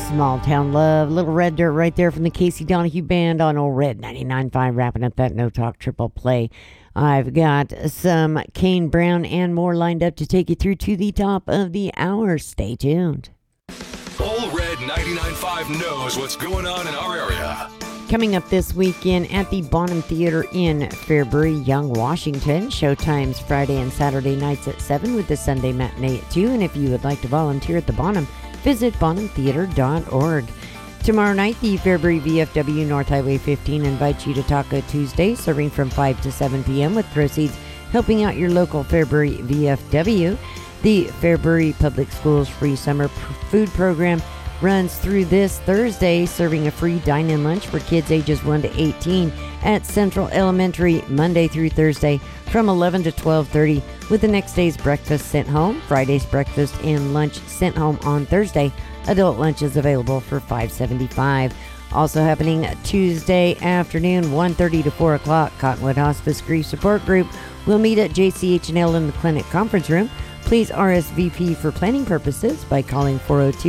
Small Town Love, Little Red Dirt right there from the Casey Donahue Band on Old Red 99.5, wrapping up that No Talk Triple Play. I've got some Kane Brown and more lined up to take you through to the top of the hour. Stay tuned. Old Red 99.5 knows what's going on in our area. Coming up this weekend at the Bonham Theater in Fairbury, Young, Washington. Showtimes Friday and Saturday nights at 7 with the Sunday matinee at 2. And if you would like to volunteer at the Bonham, visit bonhamtheater.org. Tomorrow night, the Fairbury VFW North Highway 15 invites you to Taco Tuesday, serving from 5 to 7 p.m. with proceeds helping out your local Fairbury VFW. The Fairbury Public Schools free summer food program runs through this Thursday, serving a free dine-in lunch for kids ages 1 to 18 at Central Elementary Monday through Thursday from 11 to 12:30, with the next day's breakfast sent home, Friday's breakfast and lunch sent home on Thursday. Adult lunch is available for $5.75. Also happening Tuesday afternoon, 1:30 to 4 o'clock, Cottonwood Hospice Grief Support Group will meet at JCH&L in the clinic conference room. Please RSVP for planning purposes by calling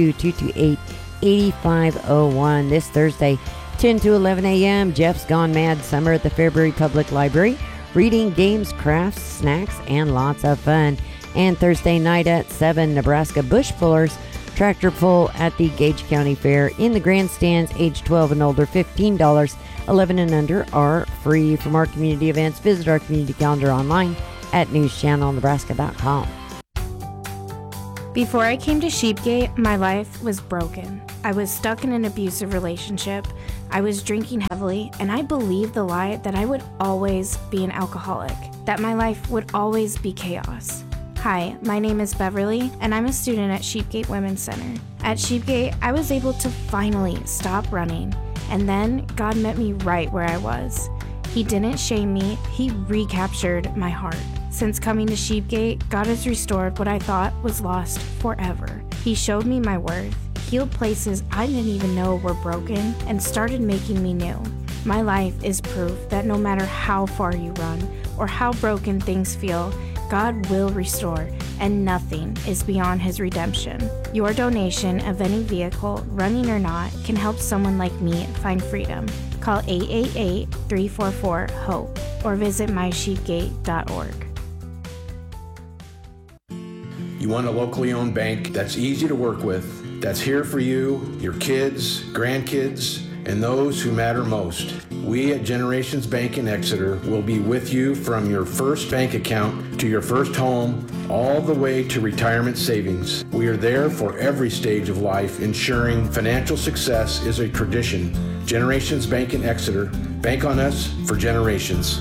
402-228-8501. This Thursday, 10 to 11 a.m., Jeff's Gone Mad Summer at the Fairbury Public Library. Reading, games, crafts, snacks, and lots of fun. And Thursday night at 7, Nebraska Bush Pullers tractor pull at the Gage County Fair in the grandstands, age 12 and older, $15. 11 and under are free. For more community events, visit our community calendar online at newschannelnebraska.com. Before I came to Sheepgate, my life was broken. I was stuck in an abusive relationship. I was drinking heavily, and I believed the lie that I would always be an alcoholic, that my life would always be chaos. Hi, my name is Beverly, and I'm a student at Sheepgate Women's Center. At Sheepgate, I was able to finally stop running, and then God met me right where I was. He didn't shame me, He recaptured my heart. Since coming to Sheepgate, God has restored what I thought was lost forever. He showed me my worth, healed places I didn't even know were broken, and started making me new. My life is proof that no matter how far you run or how broken things feel, God will restore, and nothing is beyond His redemption. Your donation of any vehicle, running or not, can help someone like me find freedom. Call 888-344-HOPE or visit mysheepgate.org. You want a locally owned bank that's easy to work with, that's here for you, your kids, grandkids, and those who matter most. We at Generations Bank in Exeter will be with you from your first bank account to your first home, all the way to retirement savings. We are there for every stage of life, ensuring financial success is a tradition. Generations Bank in Exeter. Bank on us for generations.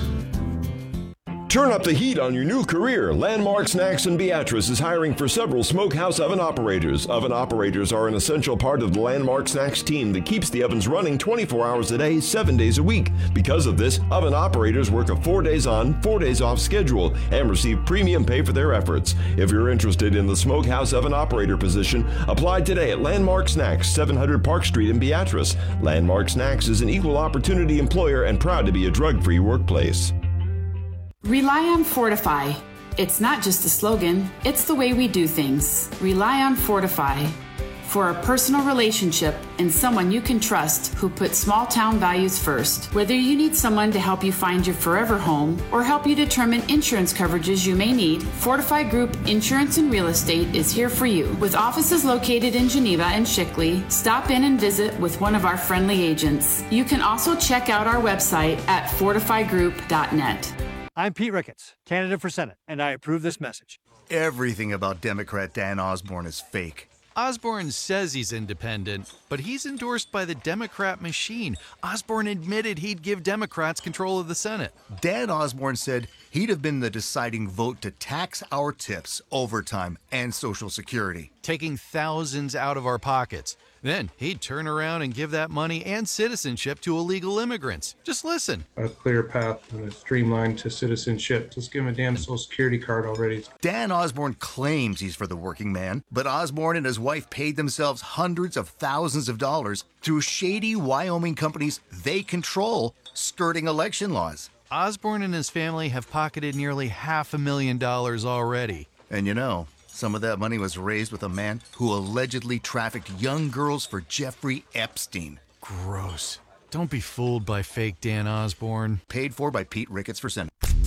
Turn up the heat on your new career. Landmark Snacks in Beatrice is hiring for several smokehouse oven operators. Oven operators are an essential part of the Landmark Snacks team that keeps the ovens running 24 hours a day, 7 days a week. Because of this, oven operators work a 4 days on, 4 days off schedule and receive premium pay for their efforts. If you're interested in the smokehouse oven operator position, apply today at Landmark Snacks, 700 Park Street in Beatrice. Landmark Snacks is an equal opportunity employer and proud to be a drug-free workplace. Rely on Fortify. It's not just a slogan, it's the way we do things. Rely on Fortify. For a personal relationship and someone you can trust who puts small town values first. Whether you need someone to help you find your forever home or help you determine insurance coverages you may need, Fortify Group Insurance and Real Estate is here for you. With offices located in Geneva and Shickley, stop in and visit with one of our friendly agents. You can also check out our website at fortifygroup.net. I'm Pete Ricketts, candidate for Senate, and I approve this message. Everything about Democrat Dan Osborne is fake. Osborne says he's independent, but he's endorsed by the Democrat machine. Osborne admitted he'd give Democrats control of the Senate. Dan Osborne said he'd have been the deciding vote to tax our tips, overtime, and Social Security. Taking thousands out of our pockets. Then he'd turn around and give that money and citizenship to illegal immigrants. Just listen. A clear path and a streamline to citizenship. Just give him a damn Social Security card already. Dan Osborne claims he's for the working man, but Osborne and his wife paid themselves hundreds of thousands of dollars through shady Wyoming companies they control, skirting election laws. Osborne and his family have pocketed nearly $500,000 already. And you know, Some of that money was raised with a man who allegedly trafficked young girls for Jeffrey Epstein. Gross. Don't be fooled by fake Dan Osborne. Paid for by Pete Ricketts for Senate.